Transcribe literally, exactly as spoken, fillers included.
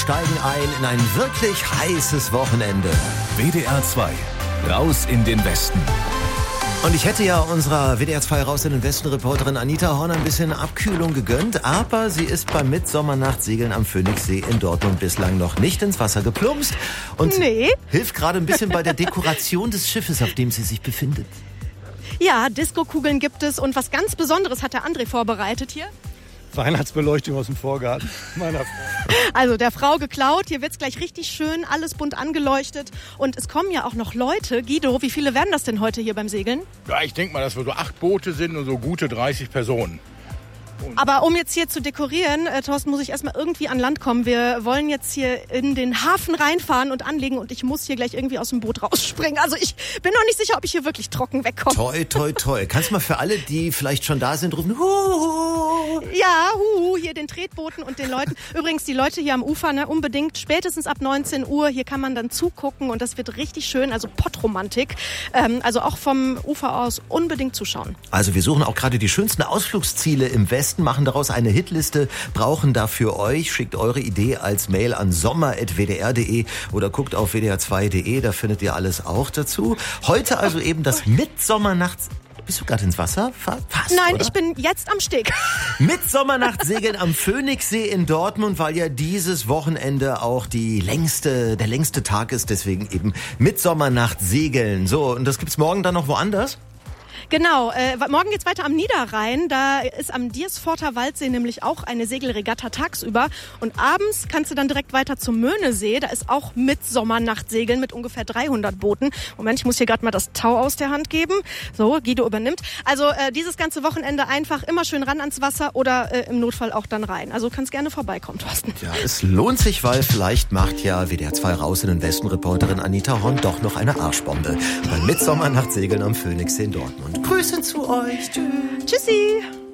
steigen ein in ein wirklich heißes Wochenende. W D R zwei, raus in den Westen. Und ich hätte ja unserer W D R zwei Raus in den Westen Reporterin Anita Horn ein bisschen Abkühlung gegönnt, aber sie ist beim Mitsommernachtsegeln am Phoenixsee in Dortmund bislang noch nicht ins Wasser geplumpst und nee. hilft gerade ein bisschen bei der Dekoration des Schiffes, auf dem sie sich befindet. Ja, Disco-Kugeln gibt es und was ganz Besonderes hat der André vorbereitet hier. Weihnachtsbeleuchtung aus dem Vorgarten meiner Frau. Also der Frau geklaut, hier wird's gleich richtig schön, alles bunt angeleuchtet und es kommen ja auch noch Leute. Guido, wie viele werden das denn heute hier beim Segeln? Ja, ich denke mal, dass wir so acht Boote sind und so gute dreißig Personen. Aber um jetzt hier zu dekorieren, äh, Thorsten, muss ich erstmal irgendwie an Land kommen. Wir wollen jetzt hier in den Hafen reinfahren und anlegen und ich muss hier gleich irgendwie aus dem Boot rausspringen. Also ich bin noch nicht sicher, ob ich hier wirklich trocken wegkomme. Toi, toi, toi. Kannst du mal für alle, die vielleicht schon da sind, rufen, huhu. Ja, huhu, hier den Tretbooten und den Leuten. Übrigens, die Leute hier am Ufer, ne, unbedingt spätestens ab neunzehn Uhr. Hier kann man dann zugucken und das wird richtig schön, also Pottromantik. Ähm, also auch vom Ufer aus unbedingt zuschauen. Also wir suchen auch gerade die schönsten Ausflugsziele im Westen, machen daraus eine Hitliste, brauchen dafür euch. Schickt eure Idee als Mail an sommer at w d r punkt d e oder guckt auf w d r zwei punkt d e, da findet ihr alles auch dazu. Heute also eben das Mitsommernachts... Bist du gerade ins Wasser? Fast, Nein, oder? ich bin jetzt am Steg. Mitsommernachtsegeln am Phoenixsee in Dortmund, weil ja dieses Wochenende auch die längste, der längste Tag ist, deswegen eben Mitsommernachtsegeln. So, und das gibt's morgen dann noch woanders? Genau, äh, morgen geht's weiter am Niederrhein. Da ist am Diersforter Waldsee nämlich auch eine Segelregatta tagsüber. Und abends kannst du dann direkt weiter zum Möhnesee. Da ist auch Mitsommernachtsegeln mit ungefähr dreihundert Booten. Moment, ich muss hier gerade mal das Tau aus der Hand geben. So, Guido übernimmt. Also äh, dieses ganze Wochenende einfach immer schön ran ans Wasser oder äh, im Notfall auch dann rein. Also kannst gerne vorbeikommen, Thorsten. Ja, es lohnt sich, weil vielleicht macht ja W D R zwei Raus in den Westen Reporterin Anita Horn doch noch eine Arschbombe beim Mitsommernachtsegeln am Phoenixsee in Dortmund. Grüße zu euch. Tschüss. Tschüssi.